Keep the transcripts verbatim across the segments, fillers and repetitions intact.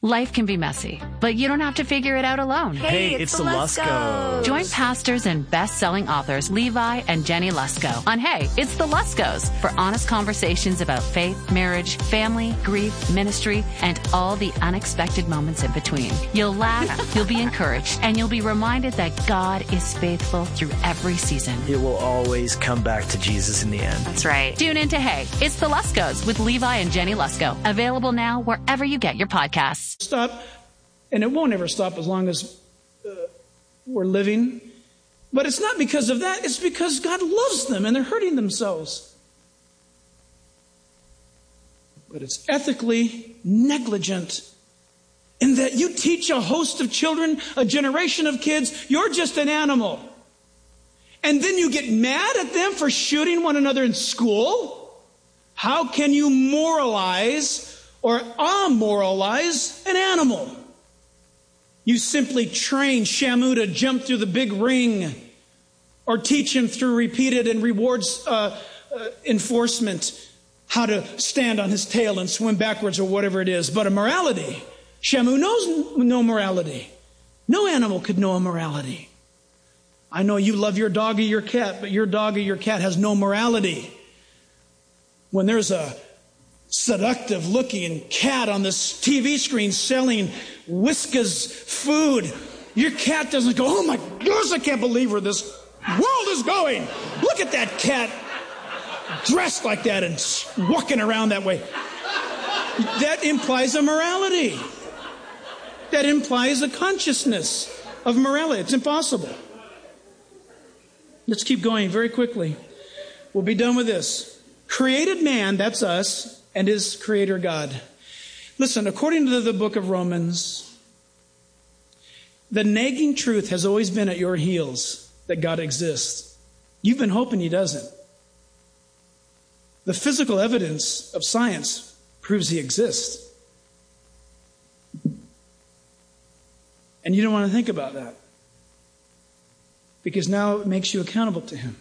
Life can be messy, but you don't have to figure it out alone. Hey, Hey, it's, it's the the Luskos. Join pastors and best-selling authors Levi and Jenny Lusko on Hey, It's the Luskos for honest conversations about faith, marriage, family, grief, ministry, and all the unexpected moments in between. You'll laugh, you'll be encouraged, and you'll be reminded that God is faithful through every season. It will always come back to Jesus in the end. That's right. Tune in to Hey, It's the Luskos with Levi and Jenny Lusko. Available now wherever you get your podcasts. Stop, and it won't ever stop as long as uh, we're living. But it's not because of that. It's because God loves them and they're hurting themselves. But it's ethically negligent in that you teach a host of children, a generation of kids, you're just an animal. And then you get mad at them for shooting one another in school? How can you moralize or amoralize an animal? You simply train Shamu to jump through the big ring or teach him through repeated and rewards uh, uh, enforcement how to stand on his tail and swim backwards or whatever it is. But a morality, Shamu knows no morality. No animal could know a morality. I know you love your dog or your cat, but your dog or your cat has no morality. When there's a seductive looking cat on this T V screen selling Whiskas food, your cat doesn't go, oh my gosh, I can't believe where this world is going. Look at that cat dressed like that and walking around that way. That implies a morality. That implies a consciousness of morality. It's impossible. Let's keep going very quickly. We'll be done with this. Created man, that's us, and his creator God. Listen, according to the book of Romans, the nagging truth has always been at your heels that God exists. You've been hoping he doesn't. The physical evidence of science proves he exists. And you don't want to think about that, because now it makes you accountable to him.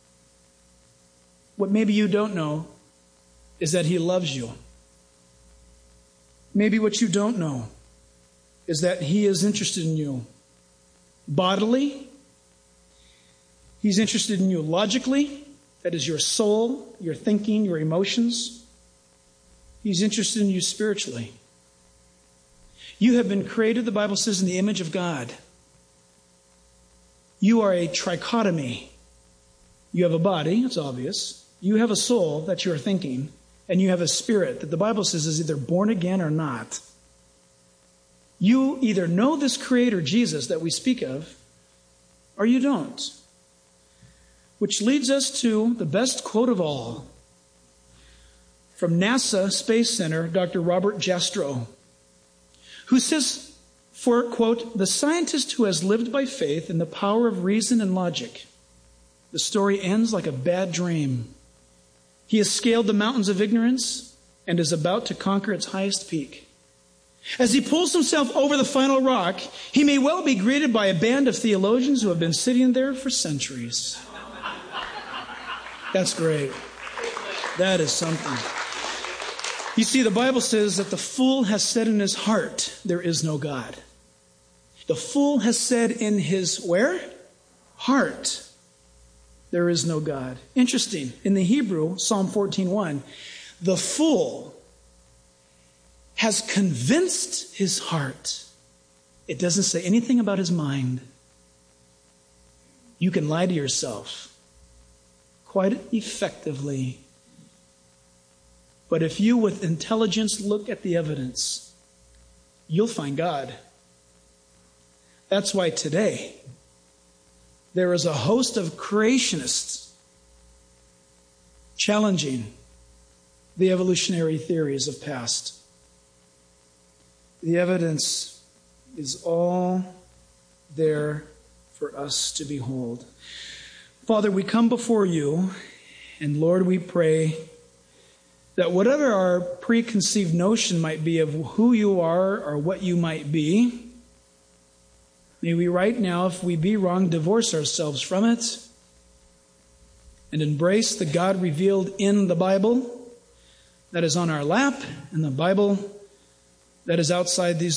What maybe you don't know is that he loves you. Maybe what you don't know is that he is interested in you bodily. He's interested in you logically. That is your soul, your thinking, your emotions. He's interested in you spiritually. You have been created, the Bible says, in the image of God. You are a trichotomy. You have a body, it's obvious. You have a soul, that's your thinking. And you have a spirit that the Bible says is either born again or not. You either know this Creator, Jesus, that we speak of, or you don't. Which leads us to the best quote of all from NASA Space Center, Doctor Robert Jastrow, who says, for, quote, the scientist who has lived by faith in the power of reason and logic, the story ends like a bad dream. He has scaled the mountains of ignorance and is about to conquer its highest peak. As he pulls himself over the final rock, he may well be greeted by a band of theologians who have been sitting there for centuries. That's great. That is something. You see, the Bible says that the fool has said in his heart, there is no God. The fool has said in his, where? Heart. There is no God. Interesting. In the Hebrew, Psalm fourteen one, the fool has convinced his heart. It doesn't say anything about his mind. You can lie to yourself quite effectively. But if you with intelligence look at the evidence, you'll find God. That's why today there is a host of creationists challenging the evolutionary theories of past. The evidence is all there for us to behold. Father, we come before you, and Lord, we pray that whatever our preconceived notion might be of who you are or what you might be, may we right now, if we be wrong, divorce ourselves from it and embrace the God revealed in the Bible that is on our lap and the Bible that is outside these